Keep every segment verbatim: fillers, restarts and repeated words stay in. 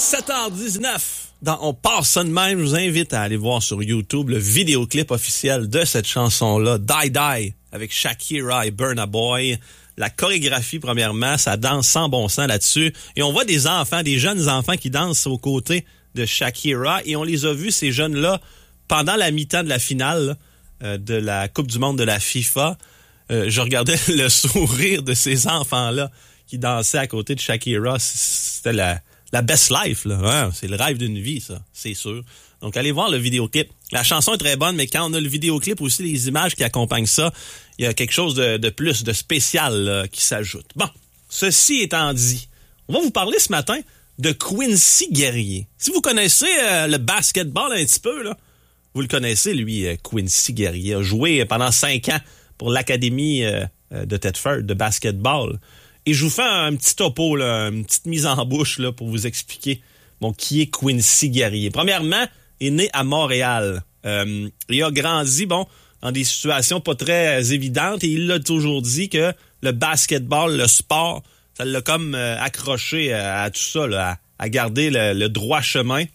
sept heures dix-neuf. Dans On passe ça de même, je vous invite à aller voir sur YouTube le vidéoclip officiel de cette chanson-là, Die Die, avec Shakira et Burna Boy. La chorégraphie, premièrement, ça danse sans bon sens là-dessus. Et on voit des enfants, des jeunes enfants qui dansent aux côtés de Shakira. Et on les a vus, ces jeunes-là, pendant la mi-temps de la finale euh, de la Coupe du monde de la FIFA. Euh, je regardais le sourire de ces enfants-là qui dansaient à côté de Shakira. C'était la... La best life, là. Hein? C'est le rêve d'une vie, ça. C'est sûr. Donc, allez voir le vidéoclip. La chanson est très bonne, mais quand on a le vidéoclip aussi, les images qui accompagnent ça, il y a quelque chose de, de plus, de spécial là, qui s'ajoute. Bon, ceci étant dit, on va vous parler ce matin de Quincy Guerrier. Si vous connaissez euh, le basketball un petit peu, là, vous le connaissez, lui, euh, Quincy Guerrier. Il a joué pendant cinq ans pour l'Académie euh, de Thetford de basketball. Et je vous fais un petit topo, là, une petite mise en bouche là, pour vous expliquer bon, qui est Quincy Guerrier. Premièrement, il est né à Montréal. Euh, il a grandi bon, dans des situations pas très évidentes et il l'a toujours dit que le basketball, le sport, ça l'a comme euh, accroché à, à tout ça, là, à, à garder le, le droit chemin.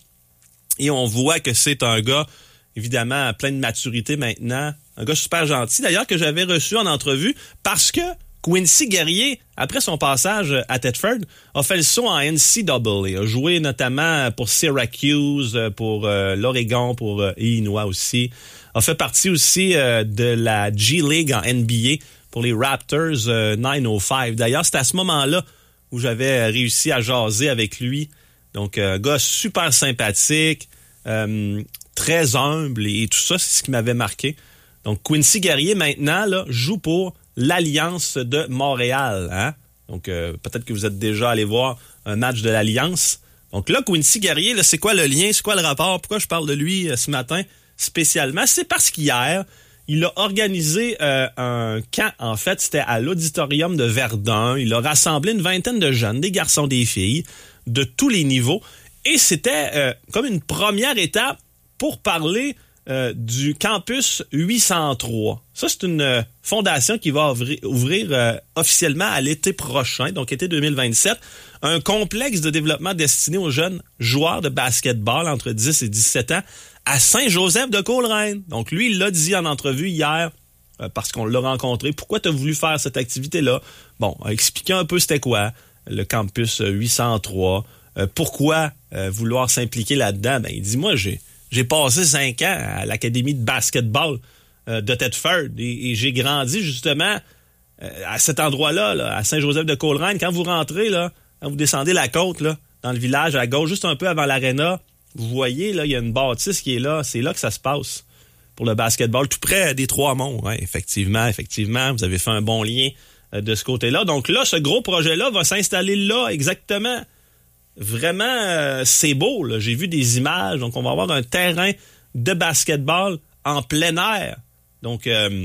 Et on voit que c'est un gars, évidemment, plein de maturité maintenant. Un gars super gentil, d'ailleurs, que j'avais reçu en entrevue parce que Quincy Guerrier, après son passage à Thetford, a fait le saut en N C double A. A joué notamment pour Syracuse, pour euh, l'Oregon, pour euh, Illinois aussi. A fait partie aussi euh, de la G-League en N B A pour les Raptors euh, neuf cent cinq. D'ailleurs, c'est à ce moment-là où j'avais réussi à jaser avec lui. Donc, un euh, gars super sympathique, euh, très humble et, et tout ça, c'est ce qui m'avait marqué. Donc, Quincy Guerrier, maintenant, là, joue pour l'Alliance de Montréal. Hein? Donc, euh, peut-être que vous êtes déjà allé voir un match de l'Alliance. Donc là, Quincy Guerrier, là, c'est quoi le lien? C'est quoi le rapport? Pourquoi je parle de lui euh, ce matin spécialement? C'est parce qu'hier, il a organisé euh, un camp. En fait, c'était à l'auditorium de Verdun. Il a rassemblé une vingtaine de jeunes, des garçons, des filles, de tous les niveaux. Et c'était euh, comme une première étape pour parler Euh, du campus huit cent trois. Ça, c'est une euh, fondation qui va ouvrir, ouvrir euh, officiellement à l'été prochain, donc été deux mille vingt-sept, un complexe de développement destiné aux jeunes joueurs de basketball entre dix et dix-sept ans à Saint-Joseph-de-Coleraine. Donc, lui, il l'a dit en entrevue hier, euh, parce qu'on l'a rencontré. Pourquoi tu as voulu faire cette activité-là? Bon, expliquer un peu c'était quoi, le campus huit cent trois. Euh, pourquoi euh, vouloir s'impliquer là-dedans? Ben, il dit, moi, j'ai J'ai passé cinq ans à l'Académie de basketball euh, de Thetford et, et j'ai grandi justement euh, à cet endroit-là, là, à Saint-Joseph-de-Coleraine. Quand vous rentrez, là, quand vous descendez la côte, là, dans le village à gauche, juste un peu avant l'aréna, vous voyez, là, il y a une bâtisse qui est là. C'est là que ça se passe pour le basketball, tout près des Trois-Monts. Ouais, effectivement, effectivement, vous avez fait un bon lien euh, de ce côté-là. Donc là, ce gros projet-là va s'installer là, exactement. Vraiment, euh, c'est beau, là. J'ai vu des images. Donc, on va avoir un terrain de basketball en plein air. Donc, euh,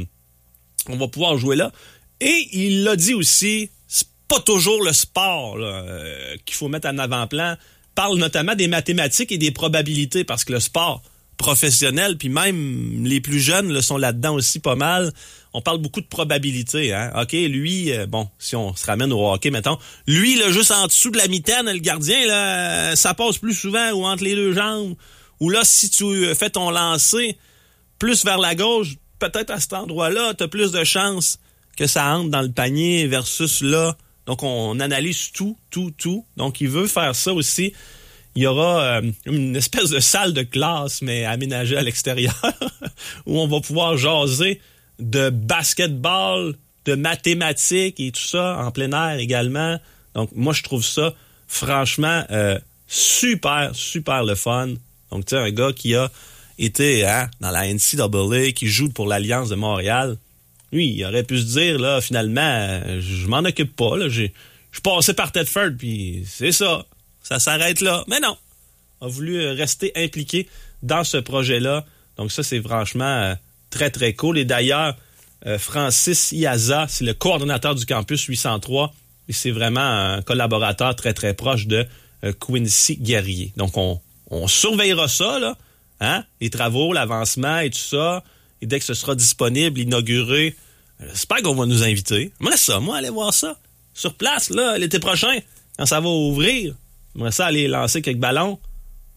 on va pouvoir jouer là. Et il l'a dit aussi, c'est pas toujours le sport là, euh, qu'il faut mettre en avant-plan. Il parle notamment des mathématiques et des probabilités parce que le sport professionnel, puis même les plus jeunes là, sont là-dedans aussi pas mal. On parle beaucoup de probabilités, hein. OK, lui, euh, bon, si on se ramène au hockey, mettons, lui, là, juste en dessous de la mitaine, le gardien, là, ça passe plus souvent ou entre les deux jambes. Ou là, si tu fais ton lancer plus vers la gauche, peut-être à cet endroit-là, t'as plus de chances que ça entre dans le panier versus là. Donc, on analyse tout, tout, tout. Donc, il veut faire ça aussi. Il y aura euh, une espèce de salle de classe, mais aménagée à l'extérieur, où on va pouvoir jaser de basketball, de mathématiques et tout ça, en plein air également. Donc, moi, je trouve ça, franchement, euh, super, super le fun. Donc, tu sais, un gars qui a été hein, dans la N C double A, qui joue pour l'Alliance de Montréal, lui, il aurait pu se dire, là, finalement, euh, je m'en occupe pas, là, j'ai, je passais par Thetford, puis c'est ça, ça s'arrête là. Mais non, il a voulu rester impliqué dans ce projet-là. Donc, ça, c'est franchement euh, très, très cool. Et d'ailleurs, euh, Francis Iaza, c'est le coordonnateur du campus huit cent trois, et c'est vraiment un collaborateur très, très proche de euh, Quincy Guerrier. Donc, on, on surveillera ça, là, hein, les travaux, l'avancement et tout ça. Et dès que ce sera disponible, inauguré, j'espère qu'on va nous inviter. Moi, ça, moi, aller voir ça. Sur place, là, l'été prochain, quand ça va ouvrir. J'aimerais ça aller lancer quelques ballons.